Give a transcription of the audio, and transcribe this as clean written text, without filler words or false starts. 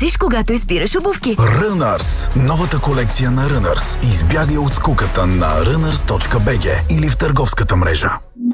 търсиш, когато избираш обувки. Runners. Новата колекция на Runners. Избягай от скуката на runners.bg или в търговската мрежа.